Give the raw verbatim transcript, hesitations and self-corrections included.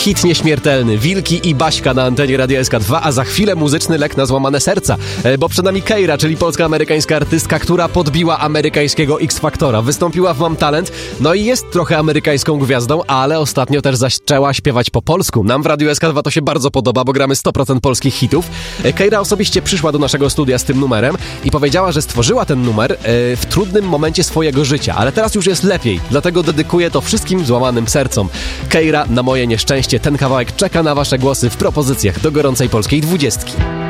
hit nieśmiertelny, Wilki i Baśka na antenie Radia S K dwa, a za chwilę muzyczny lek na złamane serca, bo przed nami Keira, czyli polska-amerykańska artystka, która podbiła amerykańskiego X-Faktora. Wystąpiła w Mam Talent, no i jest trochę amerykańską gwiazdą, ale ostatnio też zaczęła śpiewać po polsku. Nam w Radiu S K dwa to się bardzo podoba, bo gramy sto procent polskich hitów. Keira osobiście przyszła do naszego studia z tym numerem i powiedziała, że stworzyła ten numer w trudnym momencie swojego życia, ale teraz już jest lepiej, dlatego dedykuję to wszystkim złamanym sercom. Keira, na moje nieszczęście, ten kawałek czeka na wasze głosy w propozycjach do gorącej polskiej dwudziestki.